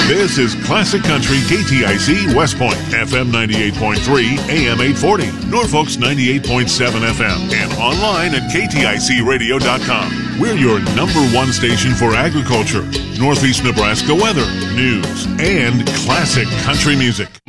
This is Classic Country KTIC West Point, FM 98.3, AM 840, Norfolk's 98.7 FM, and online at KTICradio.com. We're your number one station for agriculture, Northeast Nebraska weather, news, and classic country music.